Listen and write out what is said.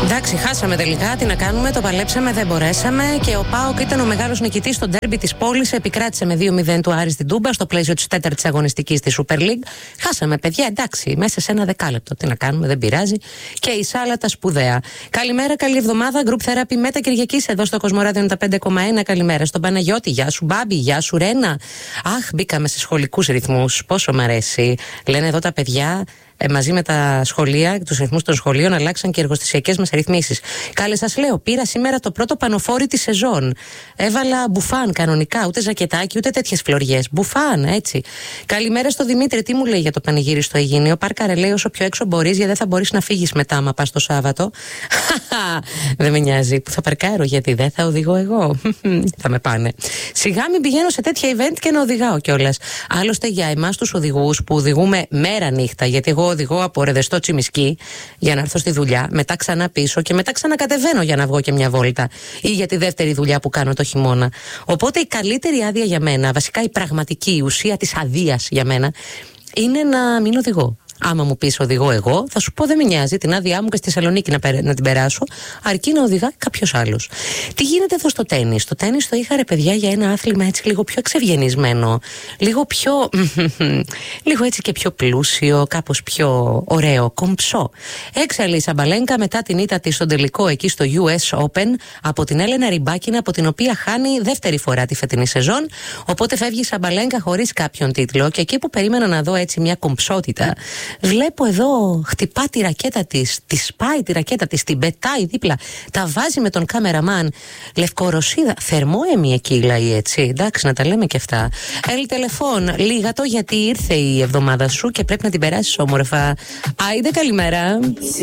Εντάξει, χάσαμε τελικά. Τι να κάνουμε, το παλέψαμε, δεν μπορέσαμε. Και ο ΠΑΟΚ ήταν ο μεγάλος νικητής στο ντέρμπι της πόλης. Επικράτησε με 2-0 του Άρη στην Τούμπα στο πλαίσιο της 4ης αγωνιστικής της Super League. Χάσαμε, παιδιά, εντάξει, μέσα σε ένα δεκάλεπτο. Τι να κάνουμε, δεν πειράζει. Και η σάλατα σπουδαία. Καλημέρα, καλή εβδομάδα. Group Therapy Μέτα Κυριακής εδώ στο Κοσμοράδιο 95,1. Καλημέρα στον Παναγιώτη. Γεια σου, Μπάμπη. Γεια σου, Ρένα. Αχ, μπήκαμε σε σχολικούς ρυθμούς. Πόσο μ' αρέσει. Λένε εδώ τα παιδιά. Μαζί με τα σχολεία, τους ρυθμούς των σχολείων, αλλάξαν και οι εργοστασιακές μας ρυθμίσεις. Καλέ σας λέω, πήρα σήμερα το πρώτο πανοφόρι της σεζόν. Έβαλα μπουφάν κανονικά, ούτε ζακετάκι, ούτε τέτοιες φλωριές. Μπουφάν, έτσι. Καλημέρα στο Δημήτρη, τι μου λέει για το πανηγύρι στο Αιγίνιο. Πάρκαρε, λέει, όσο πιο έξω μπορείς, γιατί δεν θα μπορείς να φύγεις μετά, άμα πας το Σάββατο. Δεν με νοιάζει που θα παρκάρω, γιατί δεν θα οδηγώ εγώ. Θα με πάνε. Σιγά μην πηγαίνω σε τέτοια event και να οδηγάω κιόλας. Άλλωστε, για εμάς τους οδηγούς που οδηγούμε μέρα νύχτα, γιατί εγώ οδηγώ από Ρεδεστό Τσιμισκή για να έρθω στη δουλειά, μετά ξανά πίσω και μετά ξανακατεβαίνω για να βγω και μια βόλτα ή για τη δεύτερη δουλειά που κάνω το χειμώνα. Οπότε η καλύτερη άδεια για μένα, βασικά η πραγματική, η ουσία της αδείας για μένα, είναι να μην οδηγώ. Άμα μου πεις οδηγώ εγώ, θα σου πω δεν με νοιάζει, την άδειά μου και στη Θεσσαλονίκη να την περάσω, αρκεί να οδηγά κάποιος άλλος. Τι γίνεται εδώ στο τένις? Το τένις το είχα, ρε παιδιά, για ένα άθλημα έτσι λίγο πιο εξευγενισμένο, λίγο πιο. Λίγο έτσι και πιο πλούσιο, κάπως πιο ωραίο, κομψό. Έξαλλη η Σαμπαλένκα μετά την ήττα της στον τελικό εκεί στο US Open από την Έλενα Ριμπάκινα, από την οποία χάνει δεύτερη φορά τη φετινή σεζόν. Οπότε φεύγει η Σαμπαλένκα χωρίς κάποιον τίτλο και εκεί που περίμενα να δω έτσι μια κομψότητα. Βλέπω εδώ, χτυπά τη ρακέτα της, τη σπάει τη ρακέτα της, την πετάει δίπλα, τα βάζει με τον κάμεραμαν. Λευκορωσίδα, θερμόαιμη εκεί λαή, έτσι. Εντάξει, να τα λέμε και αυτά. Έλ τηλεφών, λίγατο γιατί ήρθε η εβδομάδα σου και πρέπει να την περάσεις όμορφα. Άιντε, καλημέρα.